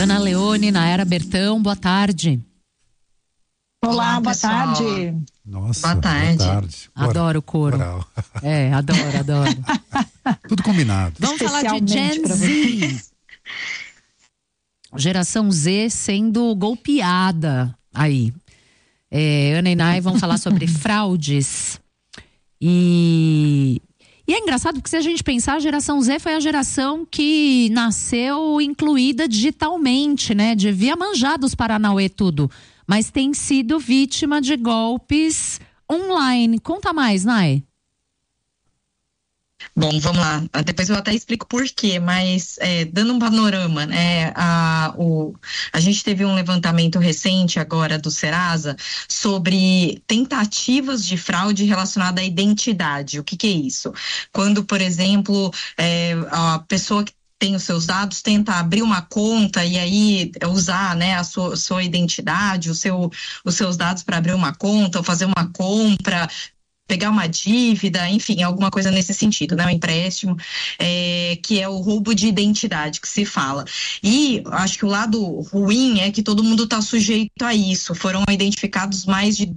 Ana Leone, Nayara Bertão, boa tarde. Olá, boa tarde. Nossa, boa tarde. Adoro o coro. Adoro. Tudo combinado. Vamos falar de Gen Z. Geração Z sendo golpeada aí. Ana e Nay vão falar sobre fraudes. E é engraçado porque, se a gente pensar, a geração Z foi a geração que nasceu incluída digitalmente, né? Devia manjar dos Paranauê tudo, mas tem sido vítima de golpes online. Conta mais, Nay. Bom, vamos lá. Depois eu até explico por quê, mas dando um panorama, né? A gente teve um levantamento recente agora do Serasa sobre tentativas de fraude relacionada à identidade. O que é isso? Quando, por exemplo, a pessoa que tem os seus dados, tenta abrir uma conta e aí usar, né, a sua identidade, os seus dados para abrir uma conta ou fazer uma compra, pegar uma dívida, enfim, alguma coisa nesse sentido, né? Um empréstimo, que é o roubo de identidade que se fala. E acho que o lado ruim é que todo mundo está sujeito a isso. Foram identificados mais de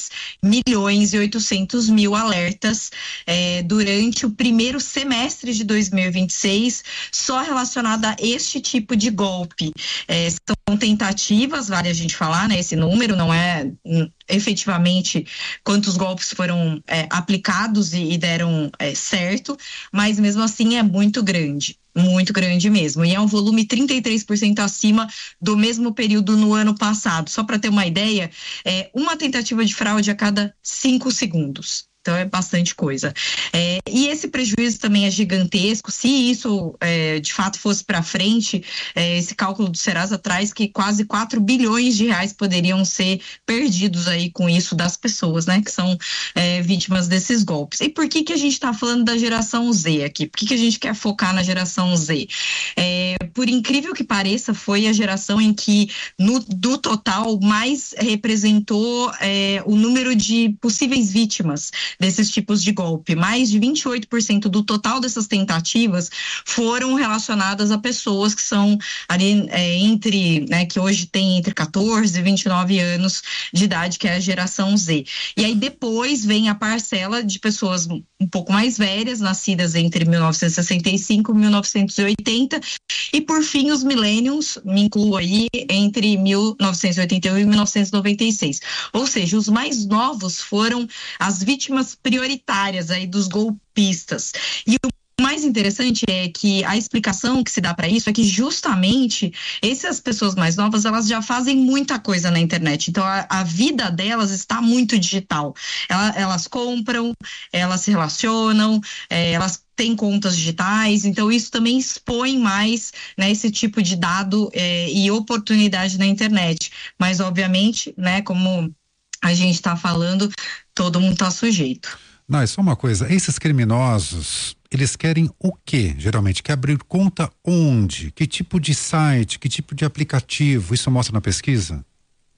2.800.000 alertas durante o primeiro semestre de 2026, só relacionado a este tipo de golpe. São tentativas, vale a gente falar, né? Esse número não é efetivamente quantos golpes foram aplicados e deram certo, mas mesmo assim é muito grande mesmo, e é um volume 33% acima do mesmo período no ano passado. Só para ter uma ideia, uma tentativa de fraude a cada 5 segundos. Então é bastante coisa. E esse prejuízo também é gigantesco. Se isso de fato fosse para frente, esse cálculo do Serasa traz que quase 4 bilhões de reais poderiam ser perdidos aí com isso das pessoas, né, que são vítimas desses golpes. E por que a gente está falando da geração Z aqui? Por que a gente quer focar na geração Z? Por incrível que pareça, foi a geração em que, do total, mais representou o número de possíveis vítimas desses tipos de golpe. Mais de 28% do total dessas tentativas foram relacionadas a pessoas que são ali que hoje tem entre 14 e 29 anos de idade, que é a geração Z. E aí depois vem a parcela de pessoas um pouco mais velhas, nascidas entre 1965 e 1980, e por fim os millennials, me incluo aí, entre 1981 e 1996. Ou seja, os mais novos foram as vítimas prioritárias aí dos golpistas. E o mais interessante é que a explicação que se dá para isso é que justamente essas pessoas mais novas, elas já fazem muita coisa na internet, então a vida delas está muito digital. Elas compram, elas se relacionam, elas têm contas digitais, então isso também expõe mais, né, esse tipo de dado e oportunidade na internet. Mas obviamente, né, como a gente está falando, todo mundo está sujeito. Não, é só uma coisa, esses criminosos, eles querem o quê, geralmente? Quer abrir conta onde? Que tipo de site, que tipo de aplicativo? Isso mostra na pesquisa?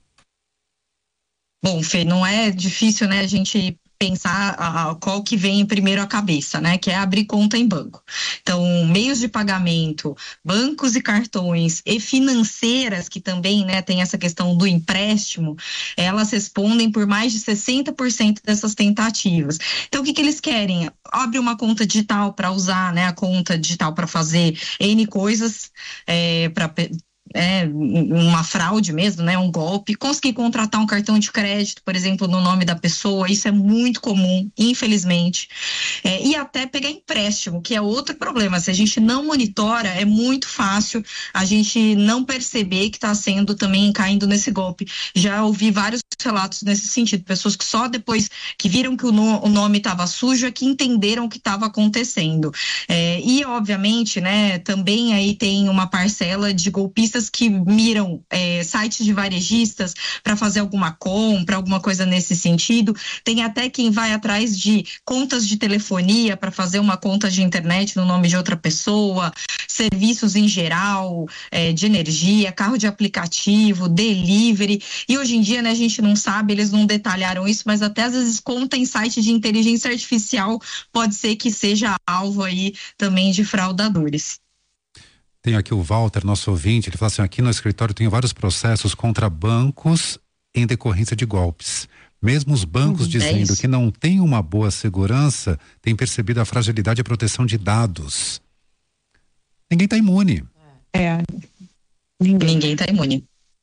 Bom, Fê, não é difícil, né, a gente pensar qual que vem primeiro à cabeça, né, que é abrir conta em banco. Então, meios de pagamento, bancos e cartões e financeiras, que também, né, tem essa questão do empréstimo, elas respondem por mais de 60% dessas tentativas. Então, o que eles querem? Abre uma conta digital para usar, né, a conta digital para fazer N coisas, para uma fraude mesmo, né, um golpe, conseguir contratar um cartão de crédito, por exemplo, no nome da pessoa, isso é muito comum, infelizmente, e até pegar empréstimo, que é outro problema. Se a gente não monitora, é muito fácil a gente não perceber que está sendo também caindo nesse golpe. Já ouvi vários relatos nesse sentido, pessoas que só depois que viram que o nome estava sujo é que entenderam o que estava acontecendo. E obviamente, né, também aí tem uma parcela de golpistas que miram sites de varejistas para fazer alguma compra, alguma coisa nesse sentido. Tem até quem vai atrás de contas de telefonia para fazer uma conta de internet no nome de outra pessoa, serviços em geral, de energia, carro de aplicativo, delivery. E hoje em dia, né, a gente não sabe, eles não detalharam isso, mas até às vezes conta em site de inteligência artificial pode ser que seja alvo aí também de fraudadores. Tenho aqui o Walter, nosso ouvinte, ele fala assim, aqui no escritório tenho vários processos contra bancos em decorrência de golpes. Mesmo os bancos dizendo que não tem uma boa segurança, têm percebido a fragilidade e a proteção de dados. Ninguém está imune. Ninguém está imune.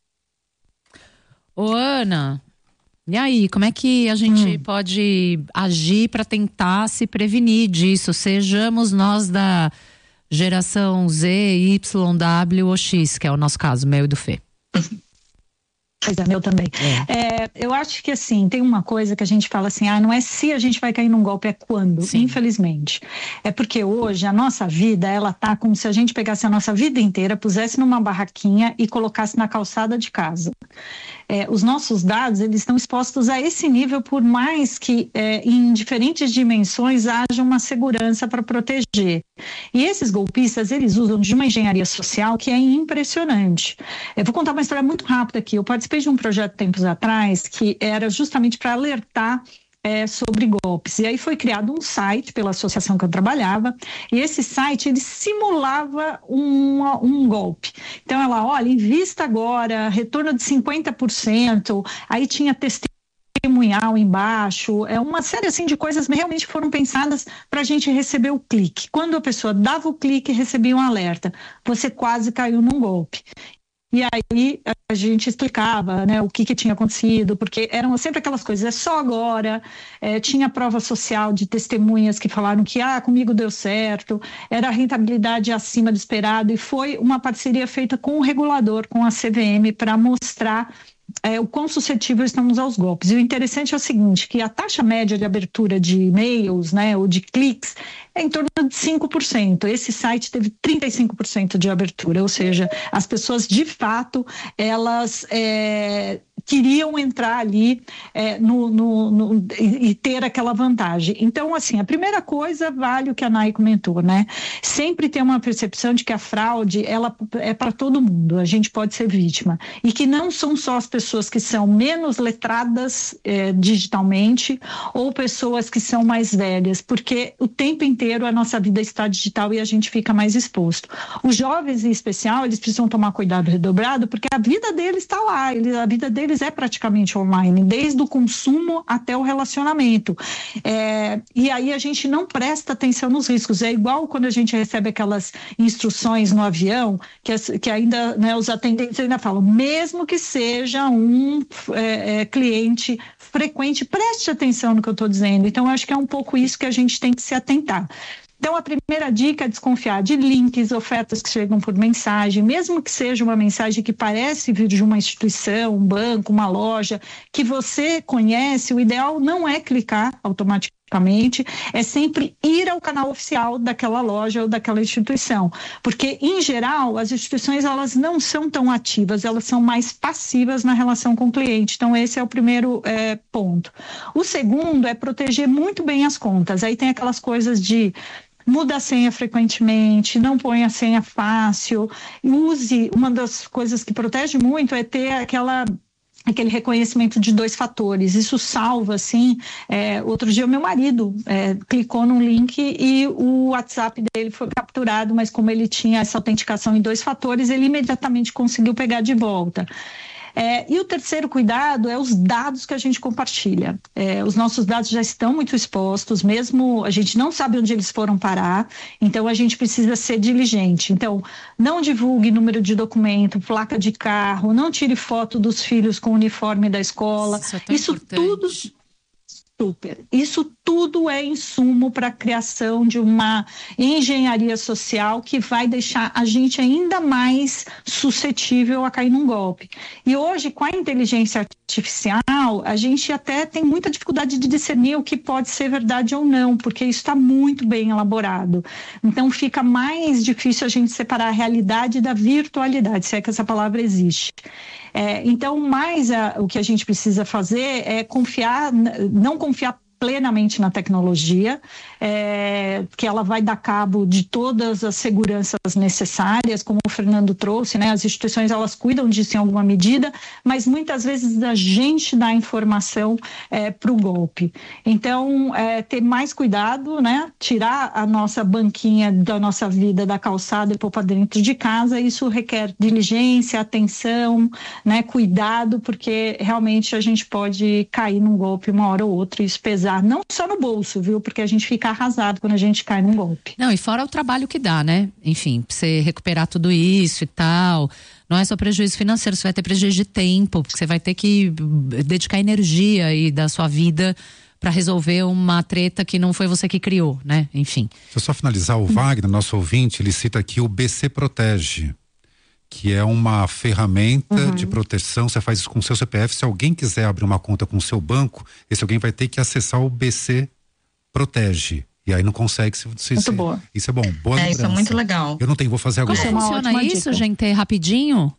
Ô, Ana, e aí, como é que a gente pode agir para tentar se prevenir disso? Sejamos nós da geração Z, Y, W ou X, que é o nosso caso, meu e do Fê. Pois é, meu também. Eu acho que assim, tem uma coisa que a gente fala assim, não é se a gente vai cair num golpe, é quando, infelizmente. É porque hoje a nossa vida, ela tá como se a gente pegasse a nossa vida inteira, pusesse numa barraquinha e colocasse na calçada de casa. Os nossos dados, eles estão expostos a esse nível, por mais que em diferentes dimensões haja uma segurança para proteger. E esses golpistas, eles usam de uma engenharia social que é impressionante. Eu vou contar uma história muito rápida aqui. Eu participei de um projeto tempos atrás que era justamente para alertar sobre golpes. E aí foi criado um site pela associação que eu trabalhava, e esse site, ele simulava um golpe. Então ela, olha, invista agora, retorno de 50%, aí tinha testemunhal embaixo, uma série assim de coisas realmente foram pensadas para a gente receber o clique. Quando a pessoa dava o clique, recebia um alerta. Você quase caiu num golpe. E aí a gente explicava, né, o que tinha acontecido, porque eram sempre aquelas coisas, é só agora, tinha prova social de testemunhas que falaram que comigo deu certo, era a rentabilidade acima do esperado, e foi uma parceria feita com o regulador, com a CVM, para mostrar o quão suscetível estamos aos golpes. E o interessante é o seguinte, que a taxa média de abertura de e-mails, né, ou de cliques, é em torno de 5%. Esse site teve 35% de abertura, ou seja, as pessoas, de fato, elas queriam entrar ali e ter aquela vantagem. Então, assim, a primeira coisa vale o que a Nay comentou, né? Sempre ter uma percepção de que a fraude, ela é para todo mundo, a gente pode ser vítima. E que não são só as pessoas que são menos letradas digitalmente ou pessoas que são mais velhas, porque o tempo inteiro a nossa vida está digital e a gente fica mais exposto. Os jovens, em especial, eles precisam tomar cuidado redobrado, porque a vida deles está lá, a vida deles é praticamente online, desde o consumo até o relacionamento. E aí a gente não presta atenção nos riscos. É igual quando a gente recebe aquelas instruções no avião, que ainda, né, os atendentes ainda falam, mesmo que seja um cliente frequente, preste atenção no que eu estou dizendo. Então, eu acho que é um pouco isso que a gente tem que se atentar. Então, a primeira dica é desconfiar de links, ofertas que chegam por mensagem, mesmo que seja uma mensagem que parece vir de uma instituição, um banco, uma loja, que você conhece, o ideal não é clicar automaticamente, é sempre ir ao canal oficial daquela loja ou daquela instituição, porque, em geral, as instituições, elas não são tão ativas, elas são mais passivas na relação com o cliente. Então, esse é o primeiro ponto. O segundo é proteger muito bem as contas. Aí tem aquelas coisas de muda a senha frequentemente, não põe a senha fácil, use, uma das coisas que protege muito é ter aquele reconhecimento de 2 fatores, isso salva, assim, outro dia o meu marido clicou num link e o WhatsApp dele foi capturado, mas como ele tinha essa autenticação em 2 fatores, ele imediatamente conseguiu pegar de volta. E o terceiro cuidado é os dados que a gente compartilha. Os nossos dados já estão muito expostos, mesmo a gente não sabe onde eles foram parar, então a gente precisa ser diligente. Então, não divulgue número de documento, placa de carro, não tire foto dos filhos com o uniforme da escola. Isso tudo... Isso tudo é insumo para a criação de uma engenharia social que vai deixar a gente ainda mais suscetível a cair num golpe. E hoje, com a inteligência artificial, a gente até tem muita dificuldade de discernir o que pode ser verdade ou não, porque isso está muito bem elaborado. Então, fica mais difícil a gente separar a realidade da virtualidade, se é que essa palavra existe. Então, o que a gente precisa fazer é não confiar plenamente na tecnologia, que ela vai dar cabo de todas as seguranças necessárias, como o Fernando trouxe, né? As instituições, elas cuidam disso em alguma medida, mas muitas vezes a gente dá informação para o golpe. Então, ter mais cuidado, né? Tirar a nossa banquinha da nossa vida da calçada e pôr para dentro de casa, isso requer diligência, atenção, né? Cuidado, porque realmente a gente pode cair num golpe uma hora ou outra e isso pesar, não só no bolso, viu? Porque a gente fica arrasado quando a gente cai num golpe. Não, e fora o trabalho que dá, né? Enfim, pra você recuperar tudo isso e tal, não é só prejuízo financeiro, você vai ter prejuízo de tempo, porque você vai ter que dedicar energia aí da sua vida para resolver uma treta que não foi você que criou, né? Enfim. Deixa eu só finalizar, o Wagner, nosso ouvinte, ele cita aqui o BC Protege, que é uma ferramenta de proteção. Você faz isso com o seu CPF. Se alguém quiser abrir uma conta com o seu banco, esse alguém vai ter que acessar o BC Protege. E aí não consegue muito boa. Isso é bom, boa lembrança. Isso é muito legal. Eu não tenho, vou fazer agora. Como funciona isso, gente? Rapidinho?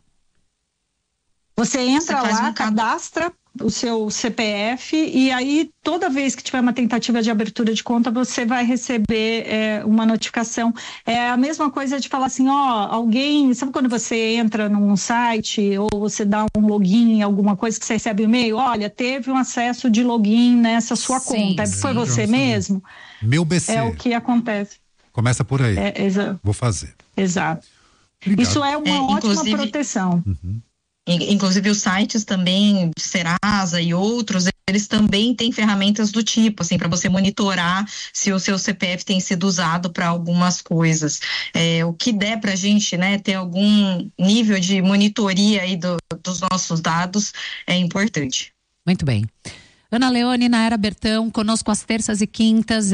Você entra lá, cadastra o seu CPF e aí toda vez que tiver uma tentativa de abertura de conta você vai receber uma notificação. É a mesma coisa de falar assim, alguém, sabe quando você entra num site ou você dá um login em alguma coisa que você recebe um e-mail, olha, teve um acesso de login nessa sua conta, foi você mesmo? Meu BC. É o que acontece. Começa por aí. Vou fazer. Exato. Obrigado. Isso é uma ótima proteção. Inclusive os sites também, Serasa e outros, eles também têm ferramentas do tipo, assim, para você monitorar se o seu CPF tem sido usado para algumas coisas. O que der para a gente, né, ter algum nível de monitoria aí dos nossos dados é importante. Muito bem. Ana Leone, Nayara Bertão, conosco às terças e quintas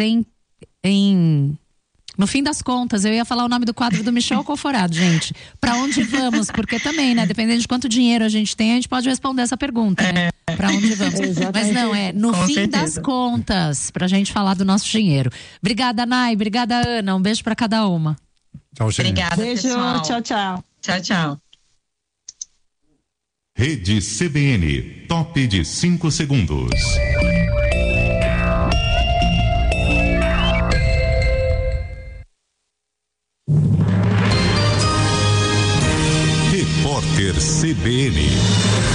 no fim das contas, eu ia falar o nome do quadro do Michel Conforado, gente. Pra onde vamos? Porque também, né? Dependendo de quanto dinheiro a gente tem, a gente pode responder essa pergunta, né? Pra onde vamos? Mas não, no Com fim certeza. das contas, pra gente falar do nosso dinheiro. Obrigada, Nay. Obrigada, Ana. Um beijo pra cada uma. Tchau, gente. Obrigada, Beijo, pessoal. tchau, tchau. Tchau, tchau. Rede CBN, top de 5 segundos. Repórter CBN.